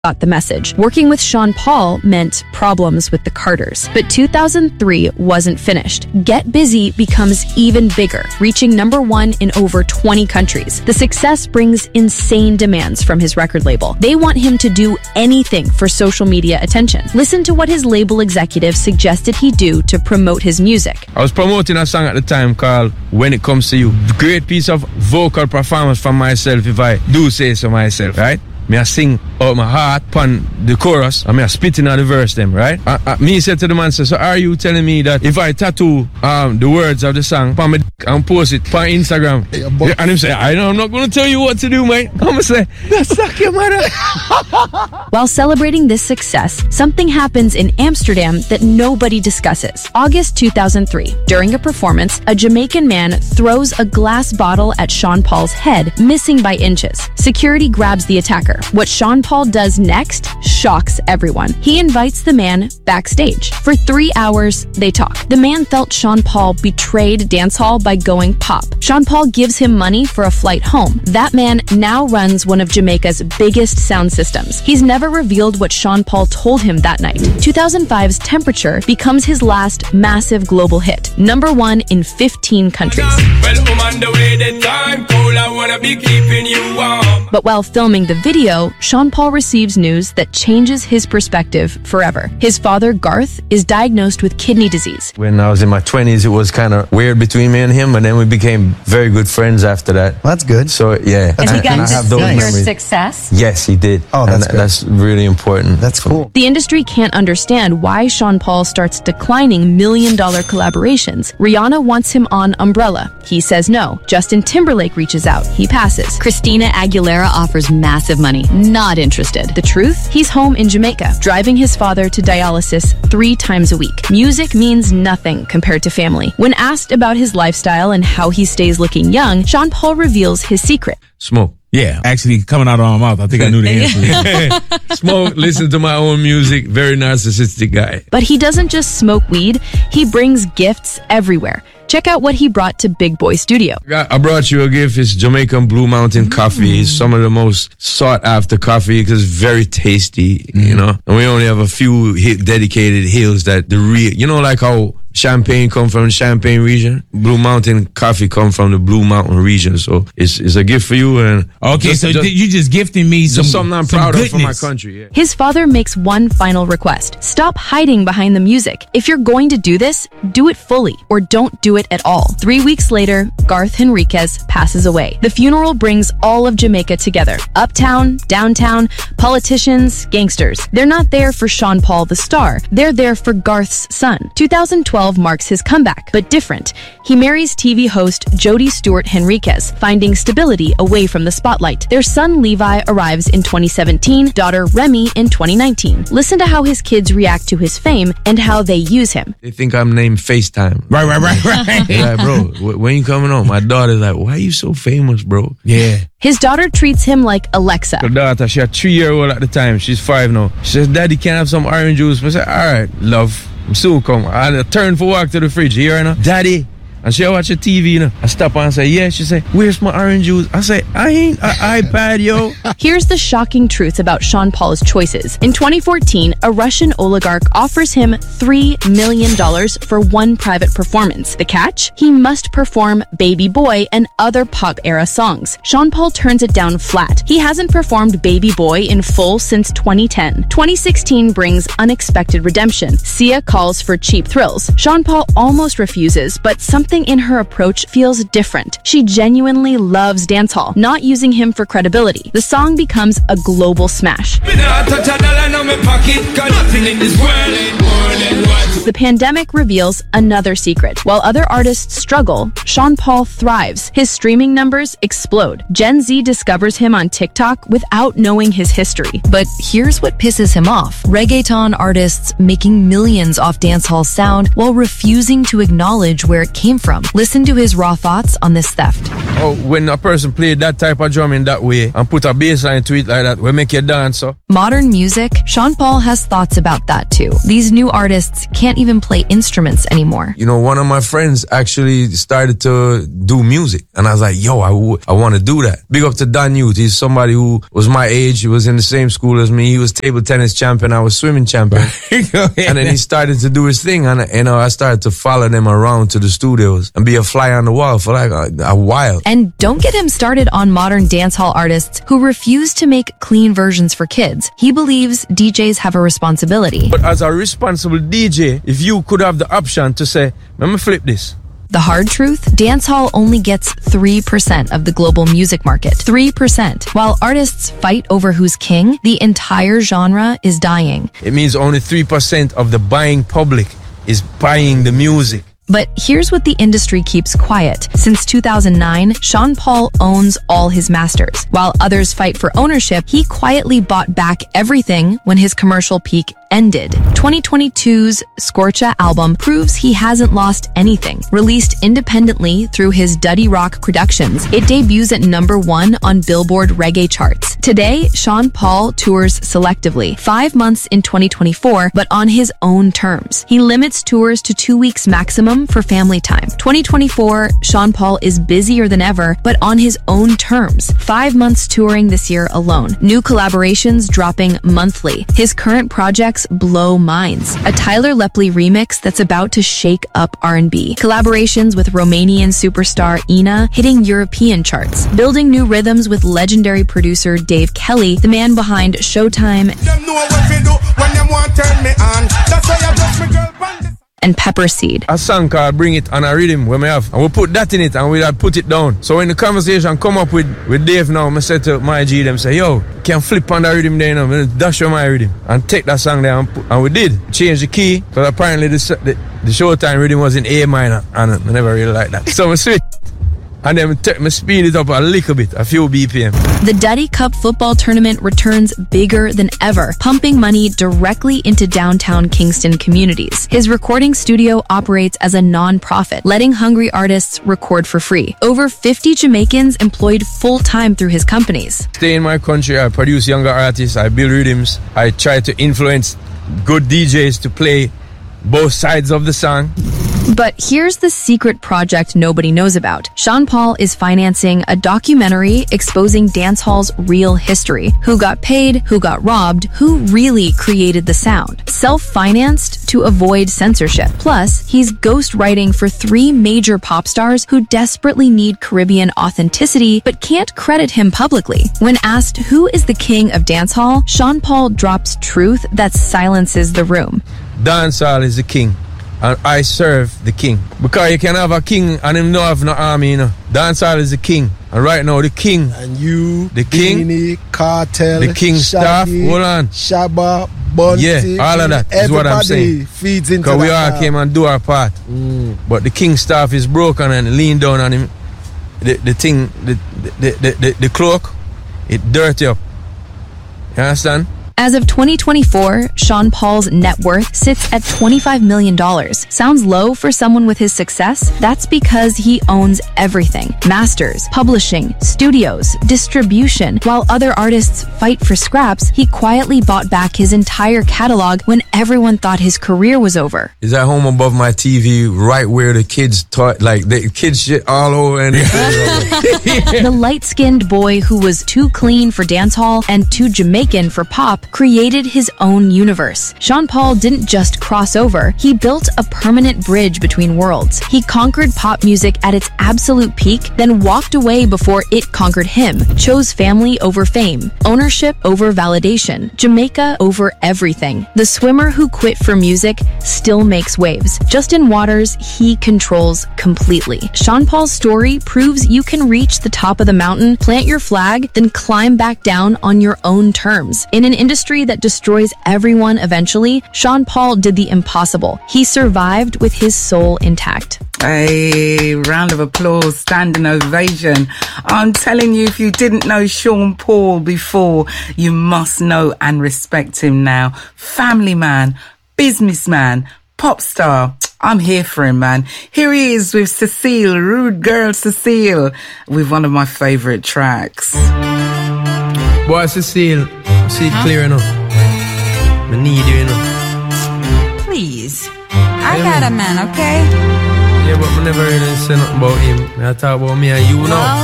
got the message. Working with Sean Paul meant problems with the Carters. But 2003 wasn't finished. Get Busy becomes even bigger, reaching #1 in over 20 countries. The success brings insane demands from his record label. They want him to do anything for social media attention. Listen to what his label executive suggested he do to promote his music. I was promoting a song at the time called When It Comes to You. Great piece of vocal performance from myself, if I do say so myself, right? Me I sing out my heart upon the chorus and me I spitting on the verse them, right? Me said to the man, so are you telling me that if I tattoo the words of the song upon my dick and post it on Instagram, and him say, I'm not going to tell you what to do, mate. I'm going to say, suck your mother. While celebrating this success, something happens in Amsterdam that nobody discusses. August 2003, during a performance, a Jamaican man throws a glass bottle at Sean Paul's head, missing by inches. Security grabs the attacker. What Sean Paul does next shocks everyone. He invites the man backstage. For 3 hours, they talk. The man felt Sean Paul betrayed dancehall by going pop. Sean Paul gives him money for a flight home. That man now runs one of Jamaica's biggest sound systems. He's never revealed what Sean Paul told him that night. 2005's Temperature becomes his last massive global hit, #1 in 15 countries. But while filming the video, Sean Paul receives news that changes his perspective forever. His father, Garth, is diagnosed with kidney disease. When I was in my 20s, it was kind of weird between me and him, and then we became very good friends after that. Well, that's good. So, yeah. And he got to have those see your memories. success? Yes, he did. Oh, that's good. That's really important. That's cool. The industry can't understand why Sean Paul starts declining million-dollar collaborations. Rihanna wants him on Umbrella. He says no. Justin Timberlake reaches out. He passes. Christina Aguilera offers massive money. Not interested. The truth? He's home in Jamaica, driving his father to dialysis 3 times a week. Music means nothing compared to family. When asked about his lifestyle and how he stays looking young, Sean Paul reveals his secret. Smoke. Yeah, actually coming out of my mouth, I think I knew the answer. Smoke, listen to my own music, very narcissistic guy. But he doesn't just smoke weed, he brings gifts everywhere. Check out what he brought to Big Boy Studio. I brought you a gift. It's Jamaican Blue Mountain coffee. It's some of the most sought after coffee because it's very tasty, you know. And we only have a few dedicated hills that the real, you know, like how Champagne come from the Champagne region. Blue Mountain coffee come from the Blue Mountain region. So it's a gift for you. And okay, you just gifting me something I'm proud of for my country. Yeah. His father makes one final request. Stop hiding behind the music. If you're going to do this, do it fully or don't do it at all. 3 weeks later, Garth Henriquez passes away. The funeral brings all of Jamaica together. Uptown, downtown, politicians, gangsters. They're not there for Sean Paul the star. They're there for Garth's son. 2012 marks his comeback, but different. He marries TV host Jody Stewart Henriquez, finding stability away from the spotlight. Their son Levi arrives in 2017, daughter Remy in 2019. Listen to how his kids react to his fame and how they use him. They think I'm named FaceTime. Right. Yeah, bro, when you coming home? My daughter's like, why are you so famous, bro? Yeah. His daughter treats him like Alexa. Her daughter, she a 3-year-old at the time. She's 5 now. She says, Daddy, can I have some orange juice? I said, all right, love. I'm soon come. I turn for walk to the fridge. You hear her, Daddy? And she watch the TV, you know. I stop her and say, yeah. She say, where's my orange juice? I say, I ain't an iPad, yo. Here's the shocking truth about Sean Paul's choices. In 2014, a Russian oligarch offers him $3 million for one private performance. The catch? He must perform Baby Boy and other pop-era songs. Sean Paul turns it down flat. He hasn't performed Baby Boy in full since 2010. 2016 brings unexpected redemption. Sia calls for cheap thrills. Sean Paul almost refuses, but something in her approach feels different. She genuinely loves dancehall, not using him for credibility. The song becomes a global smash. The pandemic reveals another secret. While other artists struggle, Sean Paul thrives. His streaming numbers explode. Gen Z discovers him on TikTok without knowing his history. But here's what pisses him off. Reggaeton artists making millions off dancehall sound while refusing to acknowledge where it came from. Listen to his raw thoughts on this theft. Oh, when a person played that type of drum in that way and put a bass line to it like that, we make you dance, so. Modern music, Sean Paul has thoughts about that too. These new artists can't can't even play instruments anymore. You know, one of my friends actually started to do music. And I was like, yo, I want to do that. Big up to Don Youth. He's somebody who was my age. He was in the same school as me. He was table tennis champion. I was swimming champion. And then he started to do his thing. And, you know, I started to follow them around to the studios and be a fly on the wall for like a while. And don't get him started on modern dancehall artists who refuse to make clean versions for kids. He believes DJs have a responsibility. But as a responsible DJ, if you could have the option to say, let me flip this. The hard truth, dancehall only gets 3% of the global music market. 3%. While artists fight over who's king, the entire genre is dying. It means only 3% of the buying public is buying the music. But here's what the industry keeps quiet. Since 2009, Sean Paul owns all his masters. While others fight for ownership, he quietly bought back everything when his commercial peak ended. 2022's Scorcha album proves he hasn't lost anything. Released independently through his Duddy Rock Productions, it debuts at #1 on Billboard reggae charts. Today, Sean Paul tours selectively, 5 months in 2024, but on his own terms. He limits tours to 2 weeks maximum for family time. 2024, Sean Paul is busier than ever, but on his own terms. 5 months touring this year alone. New collaborations dropping monthly. His current projects blow minds. A Tyler Lepley remix that's about to shake up R&B. Collaborations with Romanian superstar Ina hitting European charts. Building new rhythms with legendary producer Dave Kelly, the man behind Showtime and Pepper Seed. A song called Bring It on a rhythm where we have, and we'll put that in it and we'll put it down. So when the conversation come up with Dave now, I said to my G, them say, yo, can flip on that rhythm there, you know, dash on my rhythm and take that song there and we did. Change the key, because apparently the Showtime rhythm was in A minor and I never really liked that. So I switch. And then I speed it up a little bit, a few BPM. The Duddy Cup football tournament returns bigger than ever, pumping money directly into downtown Kingston communities. His recording studio operates as a non-profit, letting hungry artists record for free. Over 50 Jamaicans employed full-time through his companies. Stay in my country, I produce younger artists, I build rhythms, I try to influence good DJs to play both sides of the song. But here's the secret project nobody knows about. Sean Paul is financing a documentary exposing dancehall's real history. Who got paid, who got robbed, who really created the sound. Self-financed to avoid censorship. Plus, he's ghostwriting for 3 major pop stars who desperately need Caribbean authenticity but can't credit him publicly. When asked who is the king of dancehall, Sean Paul drops truth that silences the room. Dancehall is the king. And I serve the king. Because you can have a king and him don't have no army, you know. Dancehall is the king. And right now, the king. And you, the king, Beanie, Cartel, the king staff, hold on. Shabba, Bunty. Yeah, all of that is what I'm saying. Feeds into because we all came and do our part. But the king staff is broken and lean down on him. The thing, the cloak, it dirty up. You understand? As of 2024, Sean Paul's net worth sits at $25 million. Sounds low for someone with his success? That's because he owns everything. Masters, publishing, studios, distribution. While other artists fight for scraps, he quietly bought back his entire catalog when everyone thought his career was over. Is at home above my TV, right where the kids taught, like the kids shit all over. And The light-skinned boy who was too clean for dancehall and too Jamaican for pop created his own universe. Sean Paul didn't just cross over, he built a permanent bridge between worlds. He conquered pop music at its absolute peak, then walked away before it conquered him, chose family over fame, ownership over validation, Jamaica over everything. The swimmer who quit for music still makes waves. Just in waters he controls completely. Sean Paul's story proves you can reach the top of the mountain, plant your flag, then climb back down on your own terms. In an industry that destroys everyone eventually, Sean Paul did the impossible. He survived with his soul intact. A round of applause, standing ovation. I'm telling you, if you didn't know Sean Paul before, you must know and respect him now. Family man, businessman, pop star. I'm here for him, man. Here he is with Cecile, Rude Girl Cecile, with one of my favourite tracks. Boy, Cecile, see it clear enough. I need you, you know. Please. I got a man, okay? Yeah, but I never really say nothing about him. I talk about me and you now.